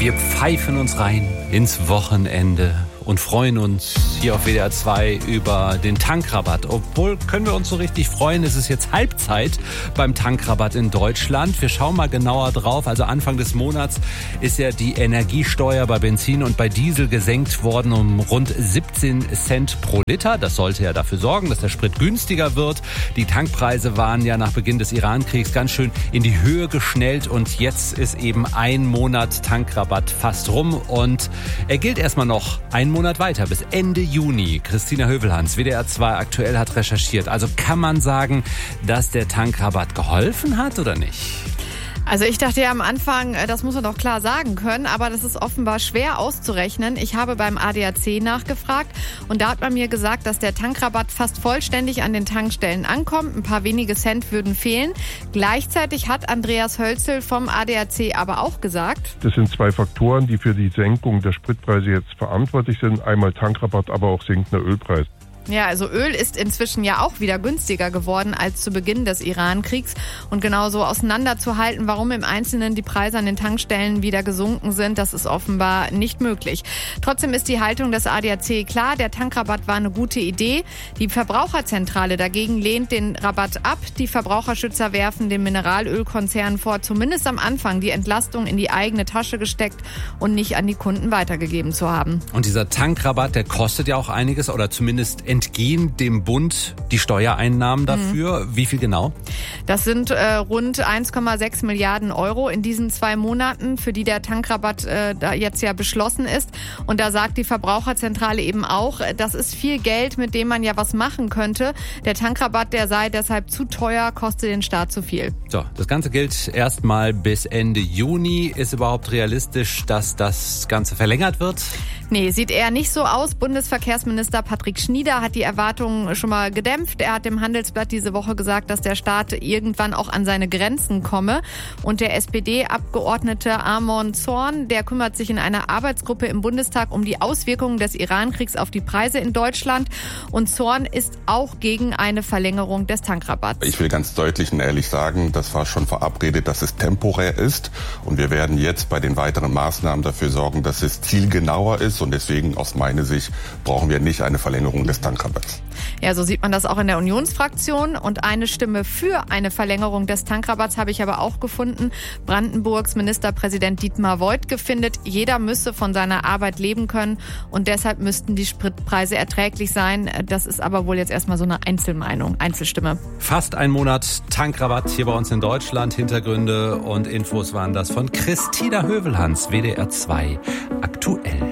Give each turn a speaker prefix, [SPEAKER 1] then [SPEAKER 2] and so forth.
[SPEAKER 1] Wir pfeifen uns rein ins Wochenende und freuen uns hier auf WDR 2 über den Tankrabatt. Obwohl, können wir uns so richtig freuen, es ist jetzt Halbzeit beim Tankrabatt in Deutschland. Wir schauen mal genauer drauf. Also Anfang des Monats ist ja die Energiesteuer bei Benzin und bei Diesel gesenkt worden um rund 17 Cent pro Liter. Das sollte ja dafür sorgen, dass der Sprit günstiger wird. Die Tankpreise waren ja nach Beginn des Iran-Kriegs ganz schön in die Höhe geschnellt und jetzt ist eben ein Monat Tankrabatt fast rum und er gilt erstmal noch einen Monat weiter, bis Ende Juni. Christina Hövelhans, WDR 2 aktuell, hat recherchiert. Also kann man sagen, dass der Tankrabatt geholfen hat oder nicht?
[SPEAKER 2] Also ich dachte ja am Anfang, das muss man doch klar sagen können, aber das ist offenbar schwer auszurechnen. Ich habe beim ADAC nachgefragt und da hat man mir gesagt, dass der Tankrabatt fast vollständig an den Tankstellen ankommt. Ein paar wenige Cent würden fehlen. Gleichzeitig hat Andreas Hölzel vom ADAC aber auch gesagt:
[SPEAKER 3] Das sind zwei Faktoren, die für die Senkung der Spritpreise jetzt verantwortlich sind. Einmal Tankrabatt, aber auch sinkender Ölpreis.
[SPEAKER 2] Ja, also Öl ist inzwischen ja auch wieder günstiger geworden als zu Beginn des Iran-Kriegs. Und genauso auseinanderzuhalten, warum im Einzelnen die Preise an den Tankstellen wieder gesunken sind, das ist offenbar nicht möglich. Trotzdem ist die Haltung des ADAC klar, der Tankrabatt war eine gute Idee. Die Verbraucherzentrale dagegen lehnt den Rabatt ab. Die Verbraucherschützer werfen den Mineralölkonzernen vor, zumindest am Anfang die Entlastung in die eigene Tasche gesteckt und nicht an die Kunden weitergegeben zu haben.
[SPEAKER 1] Und dieser Tankrabatt, der kostet ja auch einiges oder zumindest entgehen dem Bund die Steuereinnahmen dafür. Wie viel genau?
[SPEAKER 2] Das sind rund 1,6 Milliarden Euro in diesen 2 Monaten, für die der Tankrabatt da jetzt ja beschlossen ist. Und da sagt die Verbraucherzentrale eben auch, das ist viel Geld, mit dem man ja was machen könnte. Der Tankrabatt, der sei deshalb zu teuer, koste den Staat zu viel.
[SPEAKER 1] So, das Ganze gilt erstmal bis Ende Juni. Ist überhaupt realistisch, dass das Ganze verlängert wird?
[SPEAKER 2] Nee, sieht eher nicht so aus. Bundesverkehrsminister Patrick Schnieder hat die Erwartungen schon mal gedämpft. Er hat dem Handelsblatt diese Woche gesagt, dass der Staat irgendwann auch an seine Grenzen komme. Und der SPD-Abgeordnete Amon Zorn, der kümmert sich in einer Arbeitsgruppe im Bundestag um die Auswirkungen des Iran-Kriegs auf die Preise in Deutschland. Und Zorn ist auch gegen eine Verlängerung des Tankrabatts.
[SPEAKER 4] Ich will ganz deutlich und ehrlich sagen, das war schon verabredet, dass es temporär ist. Und wir werden jetzt bei den weiteren Maßnahmen dafür sorgen, dass es zielgenauer ist. Und deswegen aus meiner Sicht brauchen wir nicht eine Verlängerung des Tankrabatts.
[SPEAKER 2] Ja, so sieht man das auch in der Unionsfraktion. Und eine Stimme für eine Verlängerung des Tankrabatts habe ich aber auch gefunden. Brandenburgs Ministerpräsident Dietmar Woidke findet, jeder müsse von seiner Arbeit leben können. Und deshalb müssten die Spritpreise erträglich sein. Das ist aber wohl jetzt erstmal so eine Einzelmeinung, Einzelstimme.
[SPEAKER 1] Fast ein Monat Tankrabatt hier bei uns in Deutschland. Hintergründe und Infos waren das von Christina Hövelhans, WDR 2 aktuell.